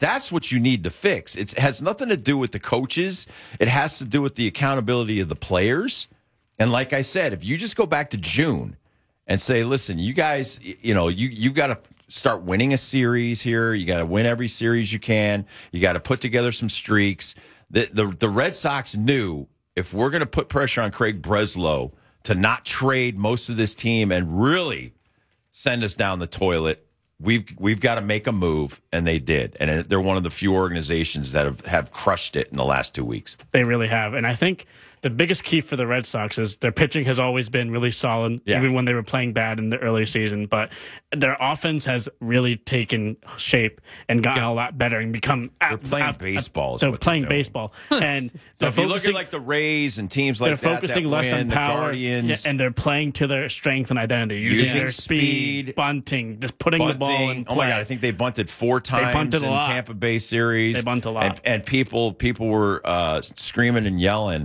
That's what you need to fix. It has nothing to do with the coaches. It has to do with the accountability of the players. And like I said, if you just go back to June and say, listen, you guys, you got to start winning a series here. You got to win every series you can. You got to put together some streaks. The Red Sox knew if we're going to put pressure on Craig Breslow to not trade most of this team and really send us down the toilet, we've got to make a move, and they did. And they're one of the few organizations that have crushed it in the last 2 weeks. They really have. And I think the biggest key for the Red Sox is their pitching has always been really solid, even when they were playing bad in the early season. But their offense has really taken shape and gotten a lot better and become. They're playing baseball. They're playing baseball, and so if you look at like the Rays and teams like they're focusing less on power, the Guardians, and they're playing to their strength and identity, using their speed, bunting, just putting the ball in play. Oh my God! I think they bunted 4 times in Tampa Bay series. They bunt a lot, and people were screaming and yelling.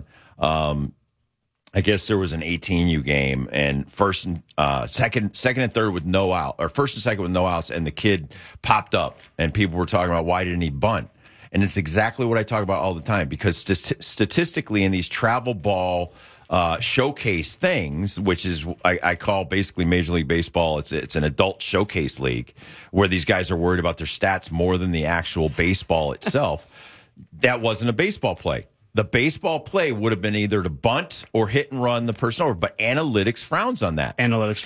I guess there was an 18U game, and second and third with no out, or first and second with no outs, and the kid popped up, and people were talking about why didn't he bunt? And it's exactly what I talk about all the time, because statistically in these travel ball showcase things, which is I call basically Major League Baseball, it's an adult showcase league where these guys are worried about their stats more than the actual baseball itself. That wasn't a baseball play. The baseball play would have been either to bunt or hit and run the person over, but analytics frowns on that.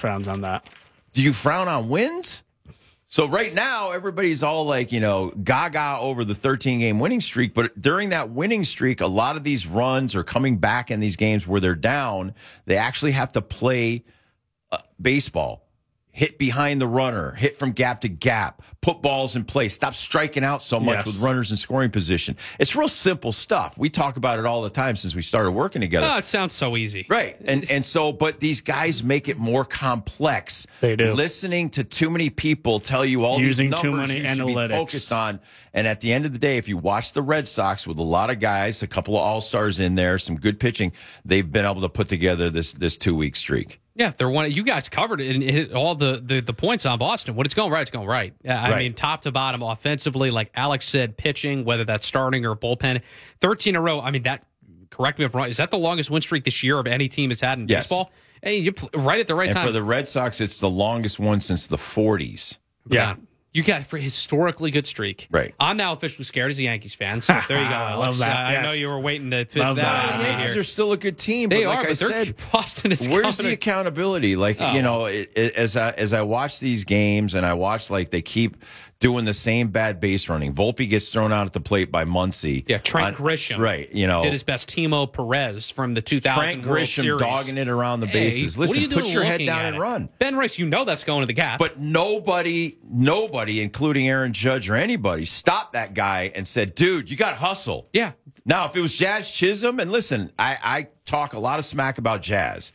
Do you frown on wins? So right now, everybody's all like, gaga over the 13-game winning streak. But during that winning streak, a lot of these runs are coming back in these games where they're down. They actually have to play baseball. Hit behind the runner, hit from gap to gap, put balls in place, stop striking out so much with runners in scoring position. It's real simple stuff. We talk about it all the time since we started working together. Oh, it sounds so easy. Right. And so, but these guys make it more complex. They do. Listening to too many people tell you all using these numbers too many you should analytics. be focused on. And at the end of the day, if you watch the Red Sox with a lot of guys, a couple of all-stars in there, some good pitching, they've been able to put together this 2-week streak. Yeah, they're one. You guys covered it and hit all the points on Boston. When it's going right, it's going right. I mean, top to bottom, offensively, like Alex said, pitching, whether that's starting or bullpen, 13 in a row. I mean, that. Correct me if I'm wrong. Is that the longest win streak this year of any team has had in baseball? Hey, you're right at the right time. And for the Red Sox, it's the longest one since the 40s. Yeah. You got it for a historically good streak. Right. I'm now officially scared as a Yankees fan. So there you go, Alex. Love that. I know you were waiting to fish that out. The Yankees are still a good team. They but like are, I said, Boston is where's the accountability? Like, as I watch these games and I watch, like, they keep doing the same bad base running. Volpe gets thrown out at the plate by Muncy. Yeah, Trent Grisham. Right, did his best. Timo Perez from the 2000 Frank World Grisham Series. dogging it around the bases. Listen, put your head down and run. Ben Rice, that's going to the gap. But nobody, including Aaron Judge or anybody, stopped that guy and said, dude, you got to hustle. Yeah. Now, if it was Jazz Chisholm, and listen, I talk a lot of smack about Jazz.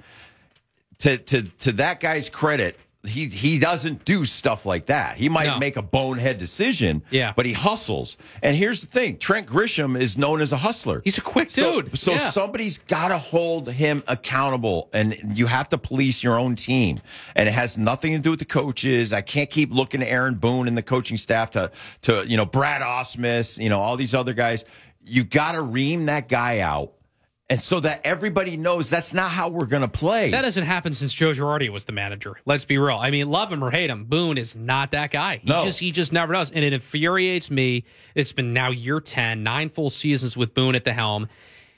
To that guy's credit, he doesn't do stuff like that. He might make a bonehead decision, but he hustles. And here's the thing. Trent Grisham is known as a hustler. He's a quick dude. So somebody's got to hold him accountable, and you have to police your own team. And it has nothing to do with the coaches. I can't keep looking at Aaron Boone and the coaching staff to Brad Ausmus, all these other guys. You got to ream that guy out. And so that everybody knows that's not how we're going to play. That hasn't happened since Joe Girardi was the manager. Let's be real. I mean, love him or hate him, Boone is not that guy. He just never does. And it infuriates me. It's been now year 10, 9 full seasons with Boone at the helm.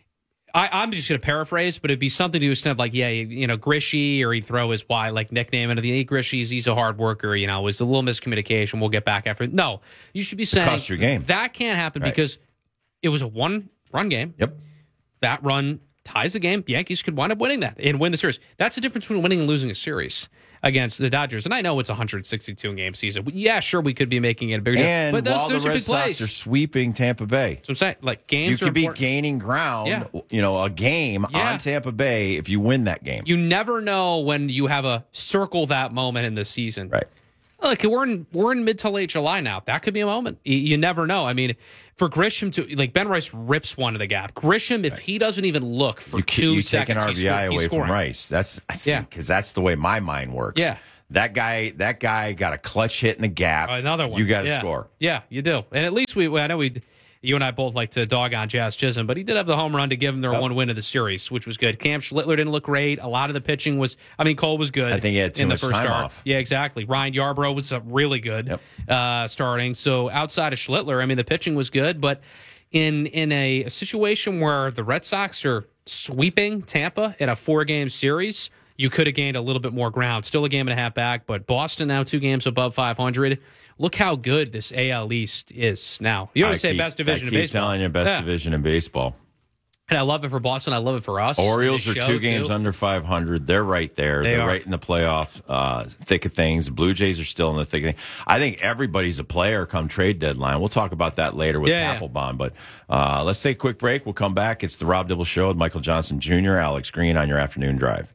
I'm just going to paraphrase, but it'd be something to the extent of like, Grishy, or he'd throw his nickname into the Grishy's. He's a hard worker. It was a little miscommunication. We'll get back after. No, you should be saying cost your game. That can't happen because it was a 1-run game. Yep. That run ties the game. Yankees could wind up winning that and win the series. That's the difference between winning and losing a series against the Dodgers. And I know it's a 162-game season. Yeah, sure, we could be making it a bigger deal. And but while the Red Sox are sweeping Tampa Bay. So I'm saying, like, games you could be gaining ground, a game on Tampa Bay if you win that game. You never know when you have a circle that moment in the season. Right. Look, we're in mid to late July now. That could be a moment. You never know. I mean, for Grisham to Ben Rice rips one to the gap. Grisham, if he doesn't even look for 2 seconds, you take an RBI away from Rice. That's because that's the way my mind works. Yeah, that guy got a clutch hit in the gap. Another one. You got to score. Yeah, you do. And at least I know you and I both like to dog on Jazz Chisholm, but he did have the home run to give them their one win of the series, which was good. Cam Schlittler didn't look great. A lot of the pitching was, Cole was good. I think he had too much time off. Yeah, exactly. Ryan Yarbrough was really good starting. So outside of Schlittler, the pitching was good, but in a situation where the Red Sox are sweeping Tampa in a 4-game series, you could have gained a little bit more ground. Still a game and a half back, but Boston now 2 games above 500. Look how good this AL East is now. You always say best division in baseball. I keep telling you, best division in baseball. And I love it for Boston. I love it for us. Orioles are 2 games under 500. They're right there. They're right in the playoff thick of things. The Blue Jays are still in the thick of things. I think everybody's a player come trade deadline. We'll talk about that later with Applebaum. But let's take a quick break. We'll come back. It's the Rob Dibble Show with Michael Johnson Jr., Alex Green on your afternoon drive.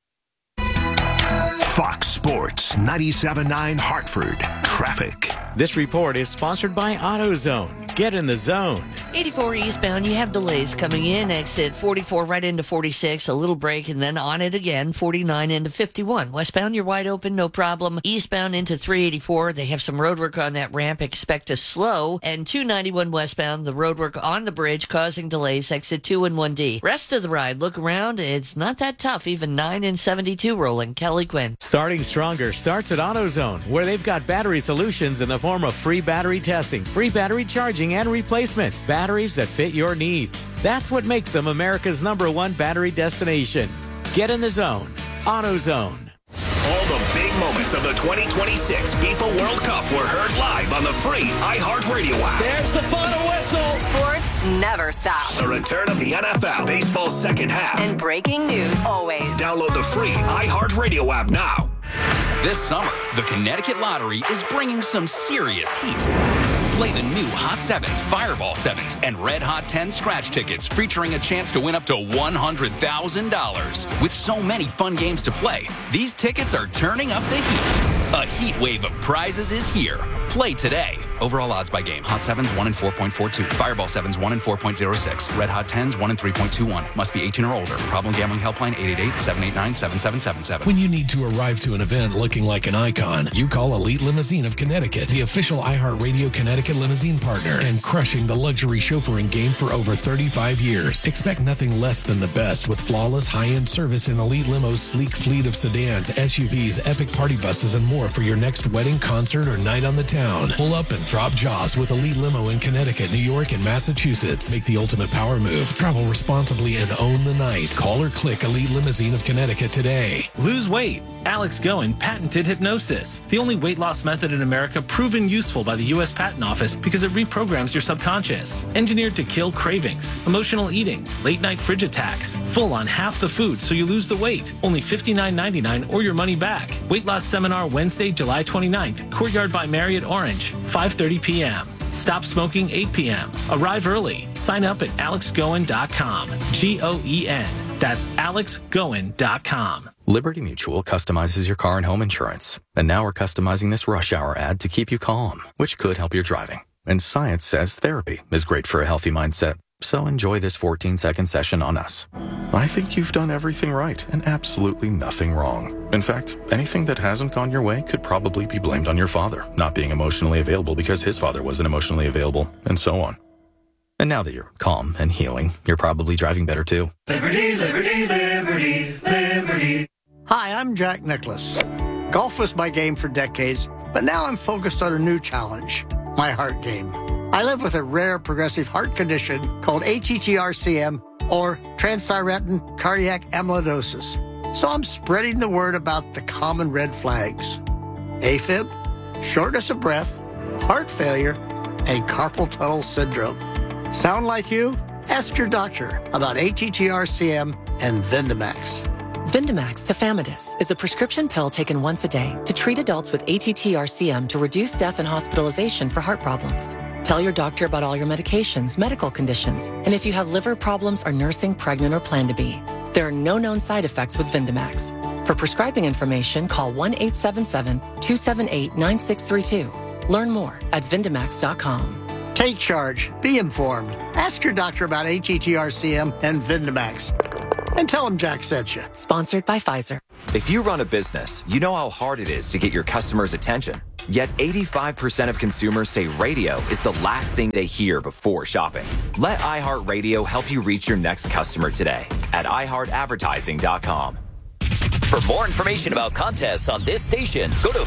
Fox Sports 97.9 Hartford Traffic. This report is sponsored by AutoZone. Get in the zone. 84 eastbound, you have delays coming in. Exit 44 right into 46, a little break, and then on it again, 49 into 51. Westbound, you're wide open, no problem. Eastbound into 384, they have some road work on that ramp. Expect to slow. And 291 westbound, the road work on the bridge causing delays. Exit 2 and 1D. Rest of the ride, look around. It's not that tough. Even 9 and 72 rolling. Kelly Quinn. Starting stronger starts at AutoZone, where they've got battery solutions in the form of free battery testing, free battery charging, and replacement. Batteries that fit your needs. That's what makes them America's #1 battery destination. Get in the zone. AutoZone. All the big moments of the 2026 FIFA World Cup were heard live on the free iHeartRadio app. There's the final whistle. Sports never stops. The return of the NFL, baseball's second half. And breaking news always. Download the free iHeartRadio app now. This summer, the Connecticut Lottery is bringing some serious heat. Play the new Hot 7s, Fireball 7s, and Red Hot 10 scratch tickets featuring a chance to win up to $100,000. With so many fun games to play, these tickets are turning up the heat. A heat wave of prizes is here. Play today. Overall odds by game. Hot 7s 1 in 4.42. Fireball 7s 1 in 4.06. Red Hot 10s 1 in 3.21. Must be 18 or older. Problem gambling helpline 888-789-7777. When you need to arrive to an event looking like an icon, you call Elite Limousine of Connecticut, the official iHeartRadio Connecticut limousine partner, and crushing the luxury chauffeuring game for over 35 years. Expect nothing less than the best with flawless high-end service in Elite Limo's sleek fleet of sedans, SUVs, epic party buses, and more for your next wedding, concert, or night on the town. Pull up and drop jaws with Elite Limo in Connecticut, New York, and Massachusetts. Make the ultimate power move. Travel responsibly and own the night. Call or click Elite Limousine of Connecticut today. Lose weight. Alex Goen patented hypnosis, the only weight loss method in America proven useful by the U.S. Patent Office because it reprograms your subconscious. Engineered to kill cravings, emotional eating, late-night fridge attacks. Full on half the food so you lose the weight. Only $59.99 or your money back. Weight loss seminar Wednesday, July 29th. Courtyard by Marriott Orange, 5:30 p.m. Stop smoking 8 p.m. Arrive early. Sign up at alexgoen.com. Goen. That's alexgoen.com. Liberty Mutual customizes your car and home insurance. And now we're customizing this rush hour ad to keep you calm, which could help your driving. And science says therapy is great for a healthy mindset. So enjoy this 14-second session on us. I think you've done everything right and absolutely nothing wrong. In fact, anything that hasn't gone your way could probably be blamed on your father not being emotionally available because his father wasn't emotionally available, and so on. And now that you're calm and healing, you're probably driving better too. Liberty, liberty, liberty, liberty. Hi, I'm Jack Nicklaus. Golf was my game for decades, but now I'm focused on a new challenge, my heart game. I live with a rare progressive heart condition called ATTR-CM, or transthyretin cardiac amyloidosis. So I'm spreading the word about the common red flags: AFib, shortness of breath, heart failure, and carpal tunnel syndrome. Sound like you? Ask your doctor about ATTR-CM and Vindamax. Vindamax tafamidis is a prescription pill taken once a day to treat adults with ATTR-CM to reduce death and hospitalization for heart problems. Tell your doctor about all your medications, medical conditions, and if you have liver problems, are nursing, pregnant, or plan to be. There are no known side effects with Vindamax. For prescribing information, call 1-877-278-9632. Learn more at Vindamax.com. Take charge. Be informed. Ask your doctor about ATTR-CM and Vindamax. And tell them Jack sent you. Sponsored by Pfizer. If you run a business, you know how hard it is to get your customers' attention. Yet 85% of consumers say radio is the last thing they hear before shopping. Let iHeartRadio help you reach your next customer today at iHeartAdvertising.com. For more information about contests on this station, go to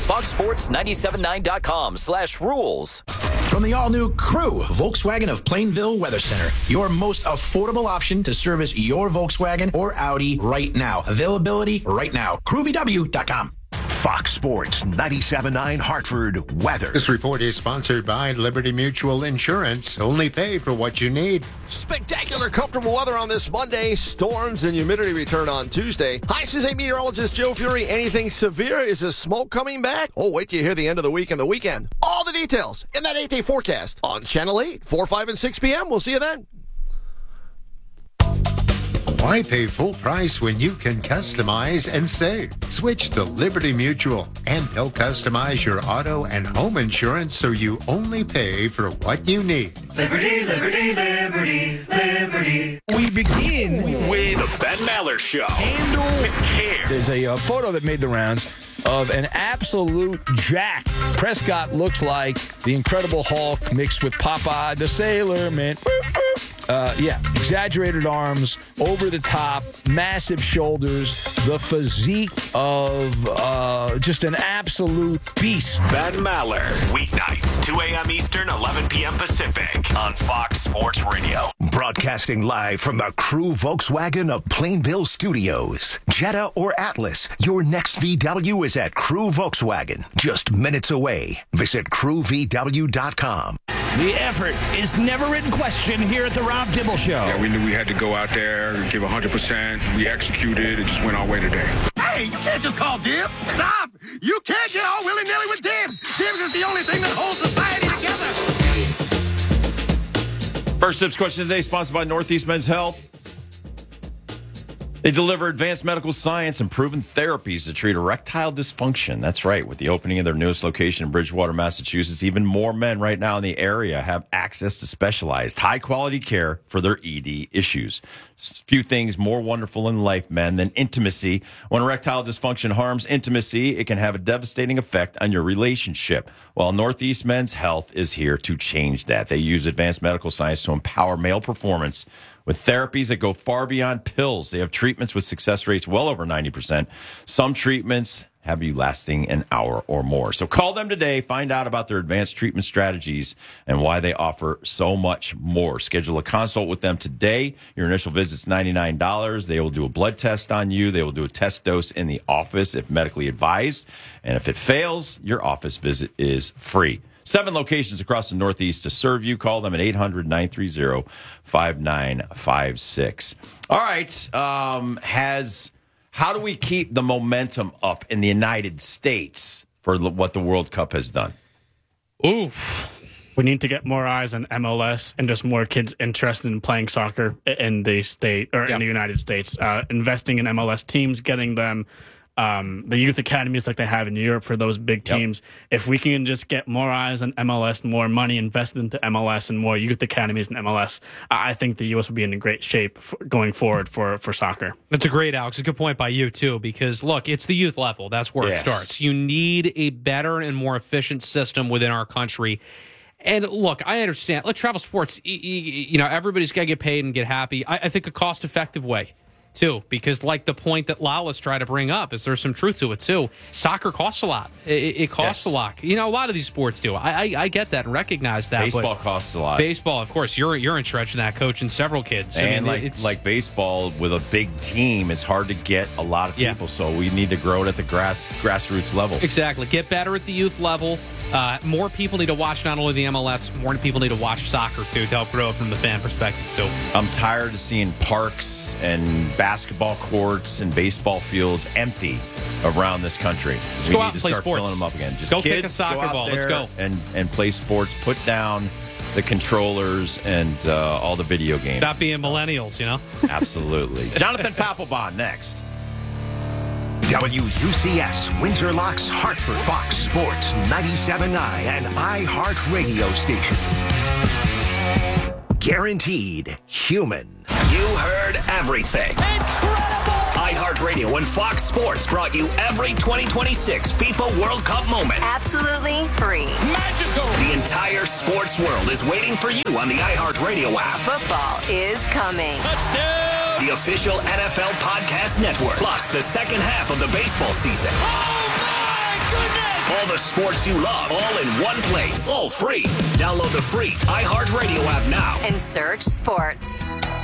foxsports979.com/rules. From the all-new Crew, Volkswagen of Plainville Weather Center, your most affordable option to service your Volkswagen or Audi right now. Availability right now. CrewVW.com. Fox Sports 97.9 Hartford weather. This report is sponsored by Liberty Mutual Insurance. Only pay for what you need. Spectacular, comfortable weather on this Monday. Storms and humidity return on Tuesday. Hi, this is meteorologist Joe Fury. Anything severe? Is the smoke coming back? Oh, wait till you hear the end of the week and the weekend. All the details in that 8-day forecast on Channel 8, 4, 5, and 6 p.m. We'll see you then. Why pay full price when you can customize and save? Switch to Liberty Mutual, and they'll customize your auto and home insurance so you only pay for what you need. Liberty, liberty, liberty, liberty. We begin with the Ben Maller Show. Handle with care. There's a photo that made the rounds of an absolute jack. Prescott looks like the Incredible Hulk mixed with Popeye the Sailor Man. Exaggerated arms, over the top, massive shoulders, the physique of just an absolute beast. Ben Maller, weeknights, 2 a.m. Eastern, 11 p.m. Pacific, on Fox Sports Radio. Broadcasting live from the Crew Volkswagen of Plainville Studios. Jetta or Atlas, your next VW is at Crew Volkswagen, just minutes away. Visit crewvw.com. The effort is never in question here at the Rob Dibble Show. Yeah, we knew we had to go out there and give 100%. We executed. It just went our way today. Hey, you can't just call dibs. Stop! You can't get all willy-nilly with dibs. Dibs is the only thing that holds society together. First Tips question today, sponsored by Northeast Men's Health. They deliver advanced medical science and proven therapies to treat erectile dysfunction. That's right. With the opening of their newest location in Bridgewater, Massachusetts, even more men right now in the area have access to specialized, high-quality care for their ED issues. Few things more wonderful in life, men, than intimacy. When erectile dysfunction harms intimacy, it can have a devastating effect on your relationship. Well, Northeast Men's Health is here to change that. They use advanced medical science to empower male performance with therapies that go far beyond pills. They have treatments with success rates well over 90%. Some treatments have you lasting an hour or more. So call them today. Find out about their advanced treatment strategies and why they offer so much more. Schedule a consult with them today. Your initial visit's $99. They will do a blood test on you. They will do a test dose in the office if medically advised. And if it fails, your office visit is free. 7 locations across the Northeast to serve you. Call them at 800-930-5956. All right. How do we keep the momentum up in the United States for what the World Cup has done? Oof. We need to get more eyes on MLS and just more kids interested in playing soccer in the state or in the United States. Investing in MLS teams, getting them the youth academies like they have in Europe for those big teams. If we can just get more eyes on MLS, more money invested into MLS, and more youth academies in MLS, I think the U.S. will be in great shape going forward for soccer. That's a great, Alex. A good point by you, too, because, look, it's the youth level. That's where it starts. You need a better and more efficient system within our country. And, look, I understand. Look, travel sports, everybody's got to get paid and get happy. I think a cost-effective way, too, because like the point that Lawless tried to bring up is there's some truth to it, too. Soccer costs a lot. It costs a lot. A lot of these sports do. I get that and recognize that. Baseball costs a lot. Baseball, of course. You're in charge of that, coaching several kids. And like baseball with a big team, it's hard to get a lot of people, so we need to grow it at the grassroots level. Exactly. Get better at the youth level. More people need to watch not only the MLS, more people need to watch soccer, too, to help grow it from the fan perspective, too. I'm tired of seeing parks and basketball courts and baseball fields empty around this country. Let's we go need out to and play start sports. filling them up again. Just go kids, kick a soccer ball. Let's go. And play sports. Put down the controllers and all the video games. Stop being millennials, Absolutely. Jonathan Papelbon next. WUCS Windsor Locks Hartford, Fox Sports 97.9 and iHeart Radio Station. Guaranteed human. You heard everything. Incredible! iHeartRadio and Fox Sports brought you every 2026 FIFA World Cup moment. Absolutely free. Magical! The entire sports world is waiting for you on the iHeartRadio app. Football is coming. Touchdown! The official NFL podcast network. Plus the second half of the baseball season. Oh my goodness! All the sports you love, all in one place. All free. Download the free iHeartRadio app now. And search sports.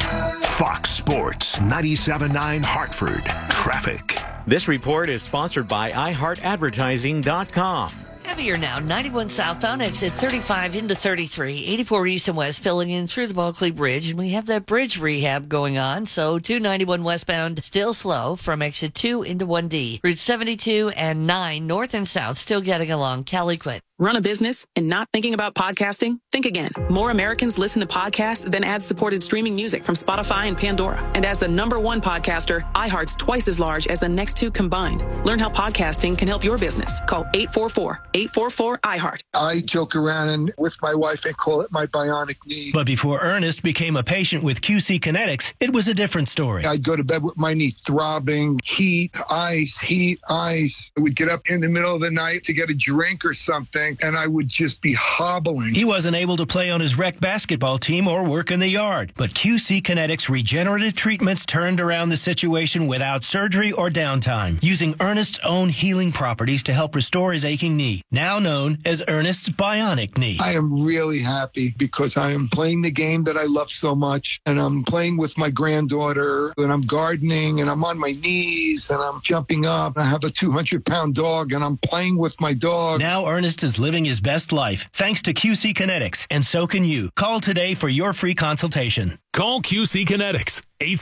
Fox Sports 97.9 Hartford. Traffic. This report is sponsored by iHeartAdvertising.com. Heavier now, 91 southbound, exit 35 into 33, 84 east and west, filling in through the Bulkley Bridge, and we have that bridge rehab going on, so 291 westbound still slow from exit 2 into 1D. Route 72 and 9 north and south still getting along Caliquid. Run a business and not thinking about podcasting? Think again. More Americans listen to podcasts than ad-supported streaming music from Spotify and Pandora. And as the #1 podcaster, iHeart's twice as large as the next two combined. Learn how podcasting can help your business. Call 844-844-iHeart. I joke around and with my wife and call it my bionic knee. But before Ernest became a patient with QC Kinetics, it was a different story. I'd go to bed with my knee throbbing, heat, ice. I would get up in the middle of the night to get a drink or something, and I would just be hobbling. He wasn't able to play on his rec basketball team or work in the yard. But QC Kinetics regenerative treatments turned around the situation without surgery or downtime, using Ernest's own healing properties to help restore his aching knee, now known as Ernest's bionic knee. I am really happy because I am playing the game that I love so much, and I'm playing with my granddaughter, and I'm gardening, and I'm on my knees, and I'm jumping up. I have a 200-pound dog, and I'm playing with my dog. Now Ernest is living his best life thanks to QC Kinetics, and so can you. Call today for your free consultation. Call QC Kinetics,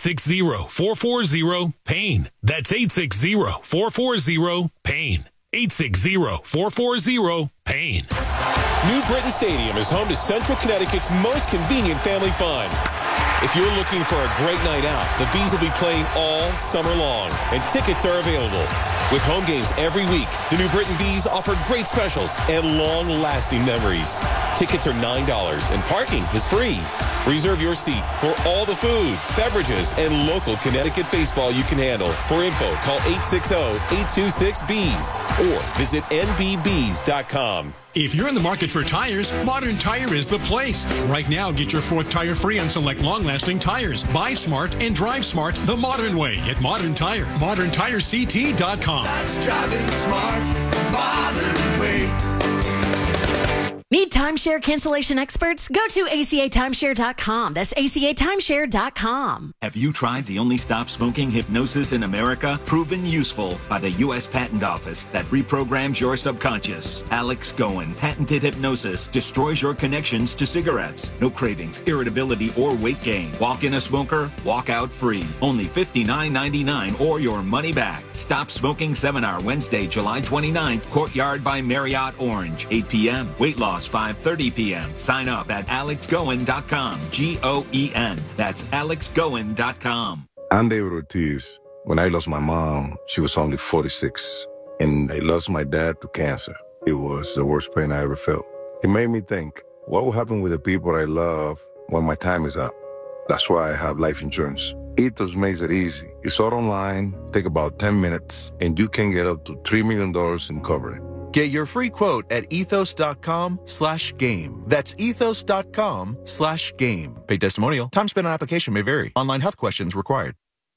860-440-PAIN. That's 860-440-PAIN. 860-440-PAIN. New Britain Stadium is home to Central Connecticut's most convenient family fun. If you're looking for a great night out, the Bees will be playing all summer long, and tickets are available. With home games every week, the New Britain Bees offer great specials and long-lasting memories. Tickets are $9, and parking is free. Reserve your seat for all the food, beverages, and local Connecticut baseball you can handle. For info, call 860-826-BEES or visit nbbees.com. If you're in the market for tires, Modern Tire is the place. Right now, get your 4th tire free on select long-lasting tires. Buy smart and drive smart the modern way at Modern Tire. ModernTireCT.com. That's driving smart the modern way. Need timeshare cancellation experts? Go to acatimeshare.com. That's acatimeshare.com. Have you tried the only stop smoking hypnosis in America? Proven useful by the U.S. Patent Office that reprograms your subconscious. Alex Goen, patented hypnosis, destroys your connections to cigarettes. No cravings, irritability, or weight gain. Walk in a smoker, walk out free. Only $59.99 or your money back. Stop Smoking Seminar Wednesday, July 29th, Courtyard by Marriott Orange, 8 p.m. Weight loss 5:30 p.m. Sign up at alexgoen.com. Goen. That's alexgoen.com. I'm David Ortiz. When I lost my mom, she was only 46. And I lost my dad to cancer. It was the worst pain I ever felt. It made me think, what will happen with the people I love when my time is up? That's why I have life insurance. Ethos makes it easy. It's all online, take about 10 minutes, and you can get up to $3 million in coverage. Get your free quote at ethos.com/game. That's ethos.com/game. Paid testimonial. Time spent on application may vary. Online health questions required.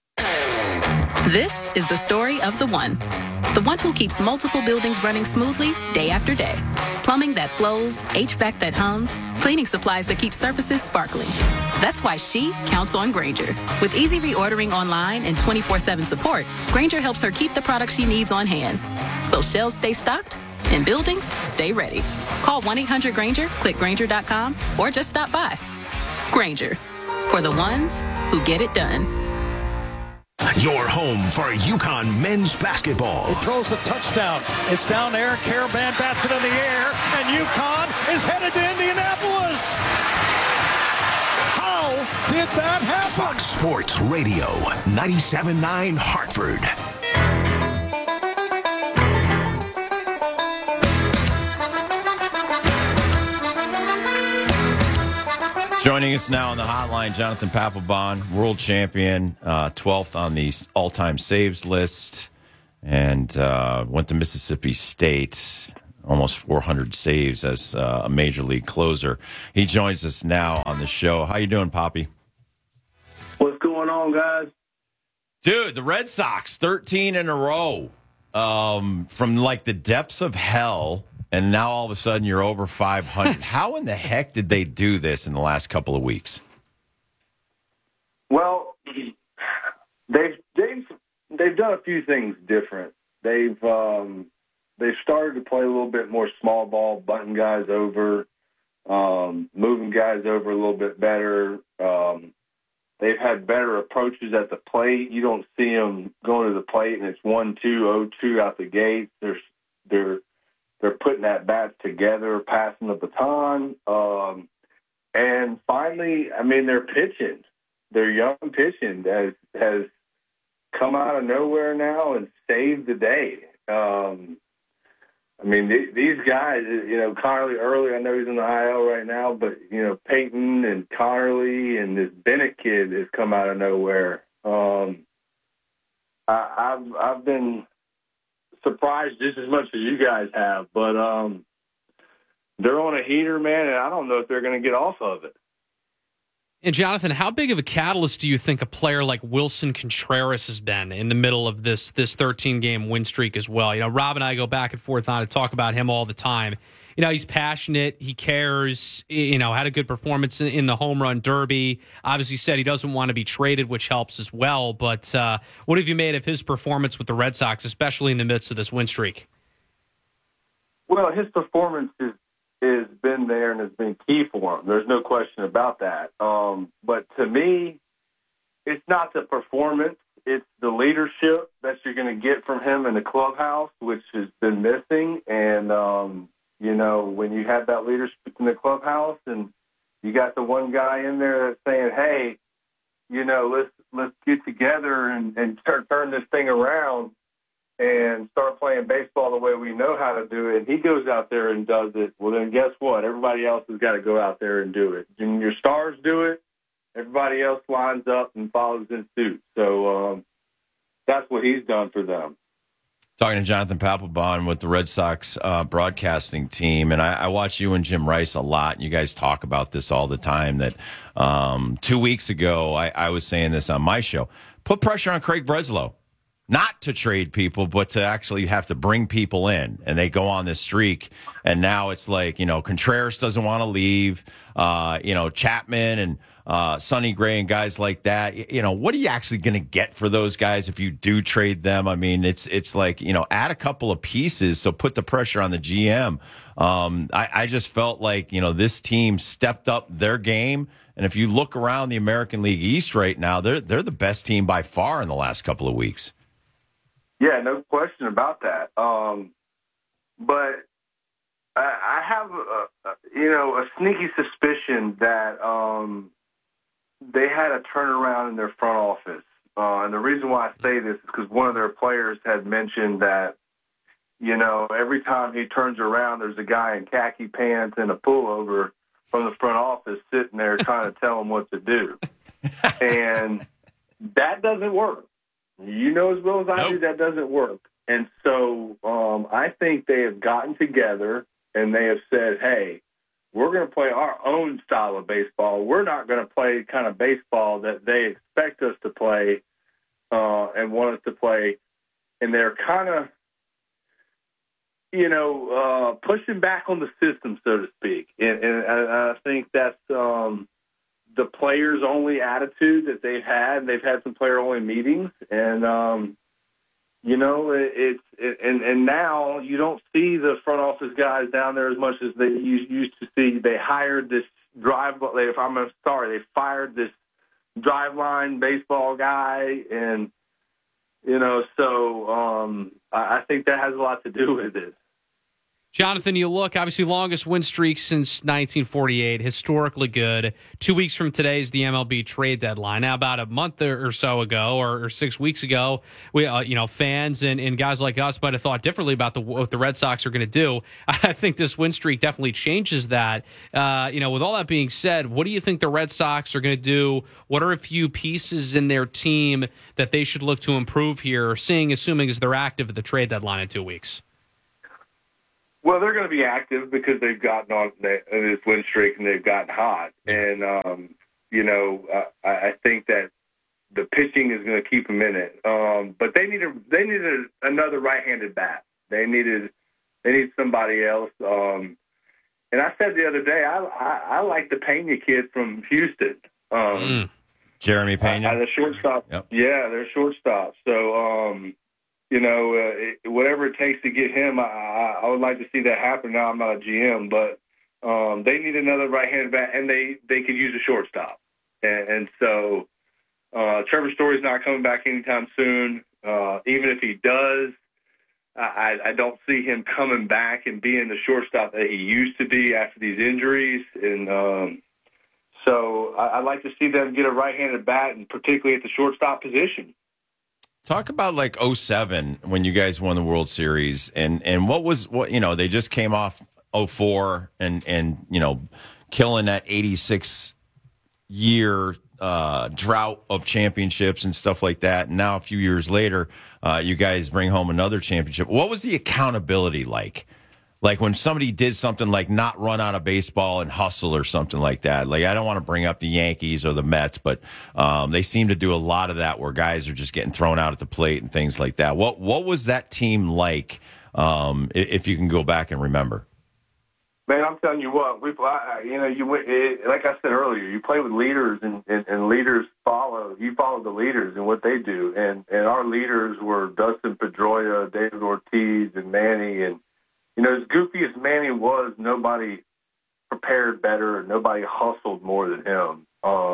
This is the story of the one. The one who keeps multiple buildings running smoothly day after day. Plumbing that flows, HVAC that hums, cleaning supplies that keep surfaces sparkling. That's why she counts on Grainger. With easy reordering online and 24/7 support, Grainger helps her keep the products she needs on hand. So shelves stay stocked and buildings stay ready. Call 1-800-GRAINGER, click Grainger.com, or just stop by. Grainger, for the ones who get it done. Your home for UConn men's basketball. He throws a touchdown. It's down there. Caravan bats it in the air, and UConn is headed to Indianapolis. How did that happen? Fox Sports Radio, 97.9 Hartford. Joining us now on the hotline, Jonathan Papelbon, world champion, 12th on the all-time saves list, and went to Mississippi State, almost 400 saves as a major league closer. He joins us now on the show. How you doing, Poppy? What's going on, guys? Dude, the Red Sox, 13 in a row, from like the depths of hell. And now all of a sudden you're over 500. How in the heck did they do this in the last couple of weeks? Well, they've done a few things different. They've started to play a little bit more small ball, butting guys over, moving guys over a little bit better. They've had better approaches at the plate. You don't see them going to the plate and it's 1-2, 0-2 out the gate. They're putting at bats together, passing the baton. And finally, I mean, they're pitching. Their young pitching has come out of nowhere now and saved the day. I mean, these guys, Connerly early, I know he's in the IL right now, but, Peyton and Connerly and this Bennett kid has come out of nowhere. I've been surprised just as much as you guys have, but they're on a heater, man, and I don't know if they're going to get off of it. And Jonathan, how big of a catalyst do you think a player like Wilson Contreras has been in the middle of this 13-game win streak as well? Rob and I go back and forth on it, talk about him all the time. He's passionate, he cares, had a good performance in the home run derby. Obviously said he doesn't want to be traded, which helps as well. But what have you made of his performance with the Red Sox, especially in the midst of this win streak? Well, his performance has been there and has been key for him. There's no question about that. But to me, it's not the performance. It's the leadership that you're going to get from him in the clubhouse, which has been missing. And, when you have that leadership in the clubhouse and you got the one guy in there that's saying, hey, let's get together and turn this thing around and start playing baseball the way we know how to do it. And he goes out there and does it. Well, then guess what? Everybody else has got to go out there and do it. When your stars do it, everybody else lines up and follows in suit. So that's what he's done for them. Talking to Jonathan Papelbon with the Red Sox broadcasting team, and I watch you and Jim Rice a lot, and you guys talk about this all the time, that 2 weeks ago I was saying this on my show. Put pressure on Craig Breslow. Not to trade people, but to actually have to bring people in. And they go on this streak, and now it's like, Contreras doesn't want to leave, Chapman and Sonny Gray and guys like that. What are you actually going to get for those guys if you do trade them? I mean, it's like, add a couple of pieces, so put the pressure on the GM. I just felt like, this team stepped up their game. And if you look around the American League East right now, they're the best team by far in the last couple of weeks. Yeah, no question about that. But I have, a sneaky suspicion that they had a turnaround in their front office. And the reason why I say this is because one of their players had mentioned that, every time he turns around, there's a guy in khaki pants and a pullover from the front office sitting there trying to tell him what to do. And that doesn't work. As well as I do, that doesn't work. And so I think they have gotten together and they have said, hey, we're going to play our own style of baseball. We're not going to play kind of baseball that they expect us to play and want us to play. And they're kind of, pushing back on the system, so to speak. And I think that's the players-only attitude that they've had. And they've had some player-only meetings. And, and now you don't see the front office guys down there as much as they used to see. They hired this they fired this driveline baseball guy. And, so I think that has a lot to do with it. Jonathan, you look, obviously longest win streak since 1948, historically good. 2 weeks from today is the MLB trade deadline. Now, about a month or so ago, or 6 weeks ago, we, fans and guys like us might have thought differently about what the Red Sox are going to do. I think this win streak definitely changes that. With all that being said, what do you think the Red Sox are going to do? What are a few pieces in their team that they should look to improve here, assuming as they're active at the trade deadline in 2 weeks? Well, they're going to be active because they've gotten on this win streak and they've gotten hot. And, I think that the pitching is going to keep them in it. But they needed another right-handed bat. They need somebody else. And I said the other day, I like the Pena kid from Houston. Jeremy Pena? The shortstop. Yep. Yeah, they're shortstop. So, whatever it takes to get him, I would like to see that happen. Now I'm not a GM, but they need another right-handed bat, and they could use a shortstop. And so Trevor Story's not coming back anytime soon. Even if he does, I don't see him coming back and being the shortstop that he used to be after these injuries. And so I'd like to see them get a right-handed bat, and particularly at the shortstop position. Talk about like 2007 when you guys won the World Series, and they just came off 2004 and killing that 86 year drought of championships and stuff like that. And now a few years later, you guys bring home another championship. What was the accountability like? Like when somebody did something like not run out of baseball and hustle or something like that. Like I don't want to bring up the Yankees or the Mets, but they seem to do a lot of that where guys are just getting thrown out at the plate and things like that. What was that team like, if you can go back and remember? Man, I'm telling you what, like I said earlier, you play with leaders and leaders follow. You follow the leaders and what they do. And our leaders were Dustin Pedroia, David Ortiz, and Manny. And as goofy as Manny was, nobody prepared better and nobody hustled more than him.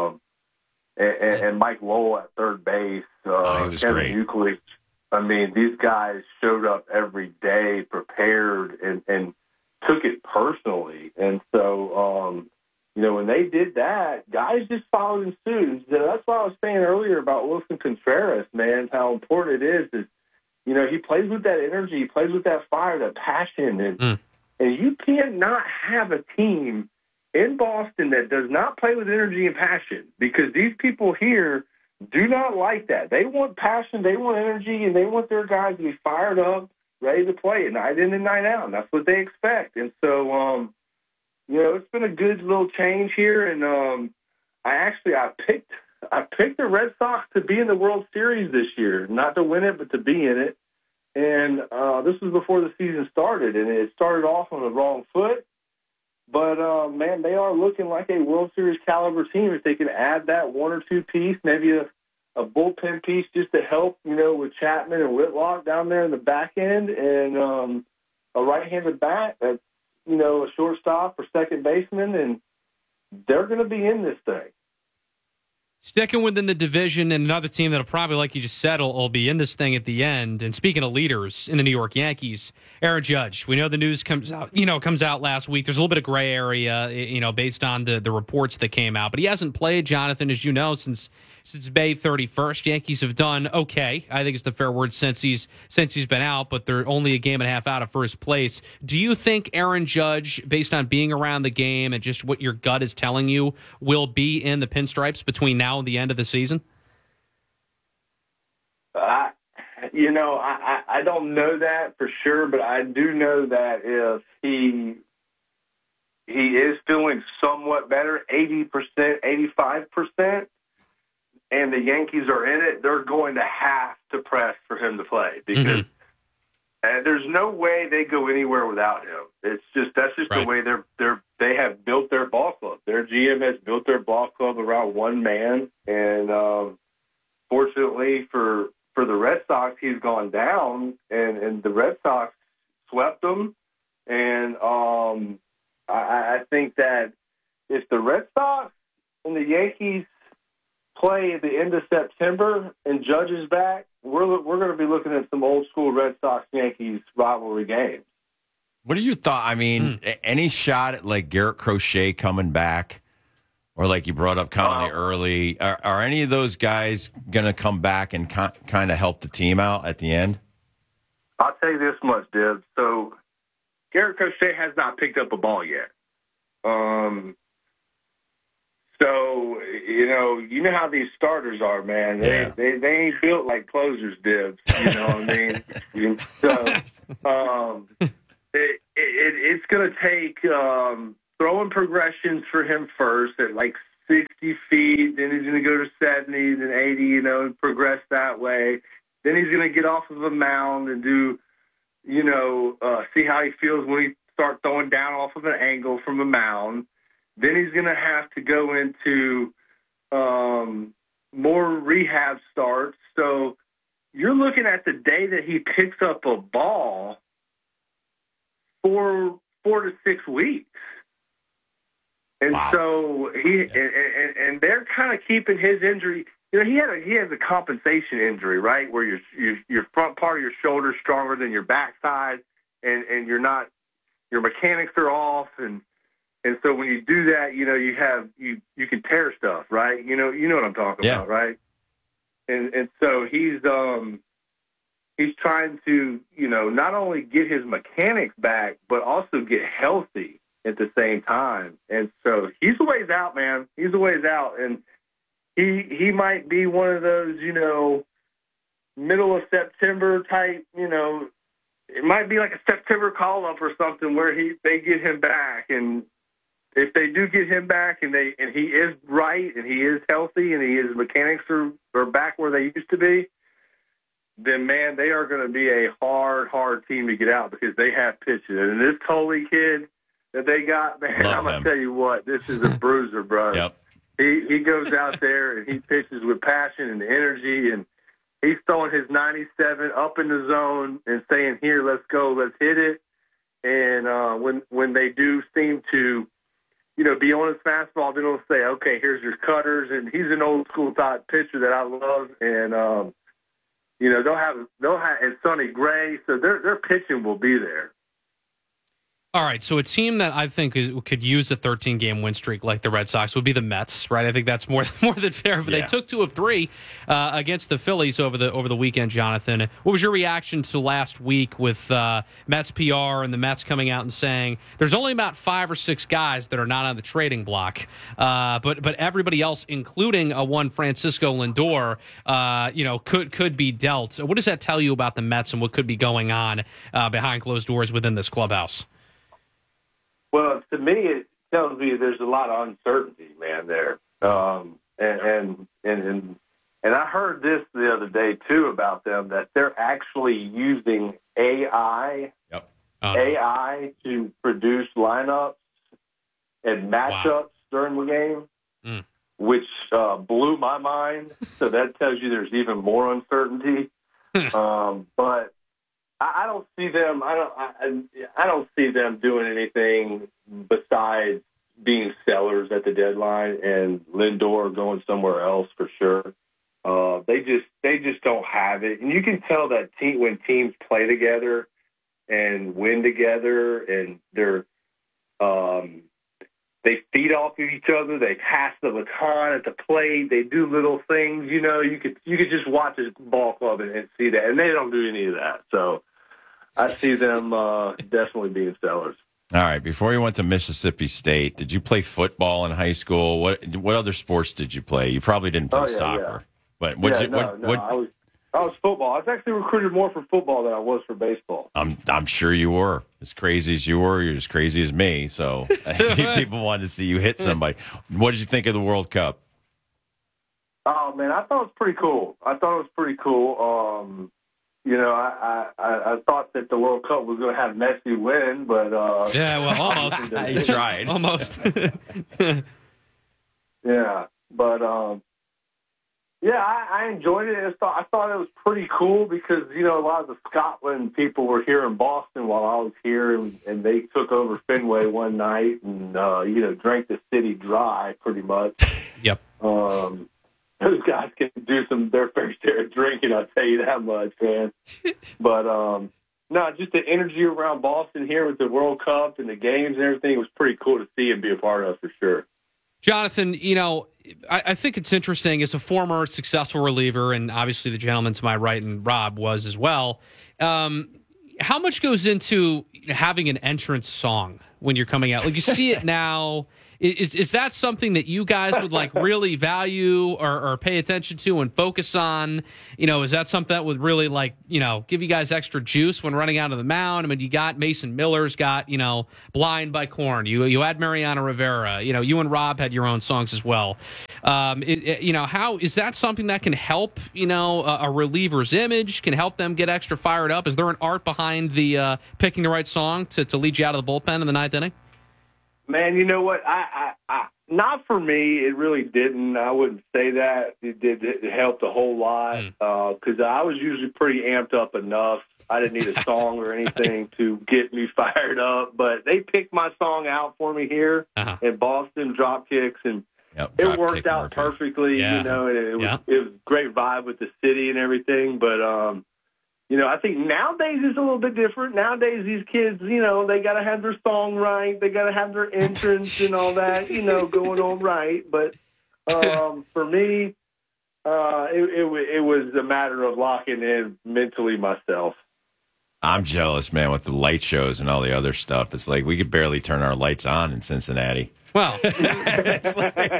And Mike Lowell at third base, he was Kevin great. Euclid. I mean, these guys showed up every day prepared and took it personally. And so, when they did that, guys just followed in suit. And so that's why I was saying earlier about Wilson Contreras, man, how important it is he plays with that energy, he plays with that fire, that passion, and you can't not have a team in Boston that does not play with energy and passion, because these people here do not like that. They want passion, they want energy, and they want their guys to be fired up, ready to play it night in and night out, and that's what they expect. And so, it's been a good little change here, and I picked the Red Sox to be in the World Series this year, not to win it, but to be in it. And this was before the season started, and it started off on the wrong foot. But, man, they are looking like a World Series caliber team if they can add that one or two piece, maybe a bullpen piece just to help, with Chapman and Whitlock down there in the back end, and a right-handed bat that's, a shortstop or second baseman, and they're going to be in this thing. Sticking within the division, and another team that'll probably, like you just said, will be in this thing at the end. And speaking of leaders in the New York Yankees, Aaron Judge. We know the news comes out last week. There's a little bit of gray area, based on the reports that came out. But he hasn't played, Jonathan, as you know, since May 31st. Yankees have done okay, I think it's the fair word, since he's been out, but they're only a game and a half out of first place. Do you think Aaron Judge, based on being around the game and just what your gut is telling you, will be in the pinstripes between now and the end of the season? I don't know that for sure, but I do know that if he is feeling somewhat better, 80%, 85%, and the Yankees are in it, they're going to have to press for him to play, because there's no way they go anywhere without him. That's just the way they have built their ball club. Their GM has built their ball club around one man, and fortunately for the Red Sox, he's gone down, and the Red Sox swept them. And I think that if the Red Sox and the Yankees play at the end of September and Judge is back, we're going to be looking at some old school Red Sox-Yankees rivalry games. What are your thoughts? I mean, any shot at like Garrett Crochet coming back, or like you brought up Conley early? Are any of those guys going to come back and kind of help the team out at the end? I'll tell you this much, Deb. So Garrett Crochet has not picked up a ball yet. So, you know how these starters are, man. They ain't built like closers, Dibs. You know what I mean? So, it's going to take throwing progressions for him first at like 60 feet. Then he's going to go to 70, then 80, and progress that way. Then he's going to get off of a mound and do, see how he feels when he starts throwing down off of an angle from a mound. Then he's going to have to go into more rehab starts. So you're looking at the day that he picks up a ball for 4 to 6 weeks. And so and they're kind of keeping his injury. He has a compensation injury, right, where your front part of your shoulder is stronger than your backside, and your mechanics are off, and so when you do that, you can tear stuff, right? You know what I'm talking about, right? And so he's trying to not only get his mechanics back, but also get healthy at the same time. And so he's a ways out, man. He's a ways out, and he might be one of those middle of September type. It might be like a September call up or something where they get him back. And if they do get him back and he is right and he is healthy and his mechanics are back where they used to be, then, man, they are going to be a hard team to get out because they have pitches. And this Coley kid that they got, man, I'm going to tell you what, this is a bruiser, bro. Yep. He goes out there and he pitches with passion and energy, and he's throwing his 97 up in the zone and saying, here, let's go, let's hit it. And when they do seem to be on his fastball, then he'll say, okay, here's your cutters. And he's an old school type pitcher that I love. And, they'll have and Sonny Gray. So their pitching will be there. All right, so a team that I think could use a 13-game win streak like the Red Sox would be the Mets, right? I think that's more than fair. But they took 2 of 3 against the Phillies over the weekend, Jonathan. What was your reaction to last week with Mets PR and the Mets coming out and saying there's only about 5 or 6 guys that are not on the trading block, but everybody else, including one Francisco Lindor, could be dealt. What does that tell you about the Mets and what could be going on behind closed doors within this clubhouse? Well, to me, it tells me there's a lot of uncertainty, man, there. And I heard this the other day, too, about them, that they're actually using AI to produce lineups and matchups during the game, which blew my mind. So that tells you there's even more uncertainty. But I don't see them. I don't see them doing anything besides being sellers at the deadline and Lindor going somewhere else for sure. They just don't have it, and you can tell that when teams play together and win together, and they feed off of each other. They pass the baton at the plate. They do little things. You could just watch this ball club and see that, and they don't do any of that. So I see them definitely being sellers. All right. Before you went to Mississippi State, did you play football in high school? What other sports did you play? You probably didn't play soccer, but I was football. I was actually recruited more for football than I was for baseball. I'm sure you were. As crazy as you were, you're as crazy as me. So people wanted to see you hit somebody. What did you think of the World Cup? Oh man, I thought it was pretty cool. I thought that the World Cup was going to have Messi win, but almost. He tried. Almost. Yeah, but I enjoyed it. I thought it was pretty cool because a lot of the Scotland people were here in Boston while I was here, and they took over Fenway one night and drank the city dry pretty much. Yep. Those guys can do their fair share of drinking, I'll tell you that much, man. But No, just the energy around Boston here with the World Cup and the games and everything was pretty cool to see and be a part of for sure. Jonathan, I think it's interesting as a former successful reliever, and obviously the gentleman to my right and Rob was as well. How much goes into having an entrance song when you're coming out? Like, you see it now. Is that something that you guys would like really value or pay attention to and focus on? Is that something that would really give you guys extra juice when running out of the mound? I mean, you got Mason Miller's got, Blind by Korn. You had Mariano Rivera. You and Rob had your own songs as well. How is that something that can help, a reliever's image, can help them get extra fired up? Is there an art behind the picking the right song to lead you out of the bullpen in the ninth inning? Man, you know what? I not for me. It really didn't. I wouldn't say that. It helped a whole lot because I was usually pretty amped up enough. I didn't need a song or anything to get me fired up. But they picked my song out for me here in Boston, Dropkicks, and it worked out perfectly. Yeah. It was a great vibe with the city and everything. But I think nowadays it's a little bit different. Nowadays, these kids, they got to have their song right. They got to have their entrance and all that, going on right. But for me, it was a matter of locking in mentally myself. I'm jealous, man, with the light shows and all the other stuff. It's like we could barely turn our lights on in Cincinnati. Well, it's